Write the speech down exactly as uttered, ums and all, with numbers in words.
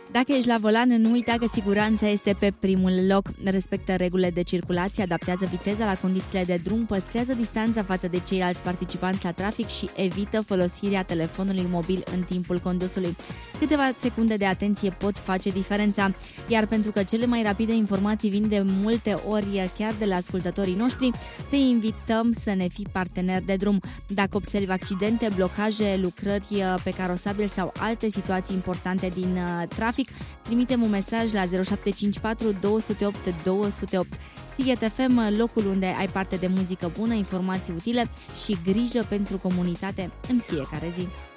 Dacă ești la volan, nu uita că siguranța este pe primul loc. Respectă regulile de circulație, adaptează viteza la condițiile de drum, păstrează distanța față de ceilalți participanți la trafic și evită folosirea telefonului mobil în timpul condusului. Câteva secunde de atenție pot face diferența, iar pentru că cele mai rapide informații vin de multe ori chiar de la ascultătorii noștri, te invităm să ne fii partener de drum. Dacă observi accidente, blocaje, lucrări pe carosabil sau alte situații importante din trafic, trimitem un mesaj la zero șapte cinci patru doi zero opt doi zero opt. Sighet F M, locul unde ai parte de muzică bună, informații utile și grijă pentru comunitate în fiecare zi.